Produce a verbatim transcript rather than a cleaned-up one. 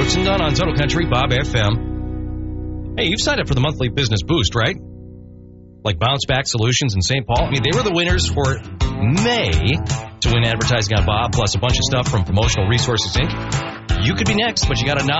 Brooks and Dunn on Total Country, Bob F M. Hey, you've signed up for the monthly business boost, right? Like Bounce Back Solutions in Saint Paul. I mean, they were the winners for May to win advertising on Bob, plus a bunch of stuff from Promotional Resources, Incorporated. You could be next, but you got to know.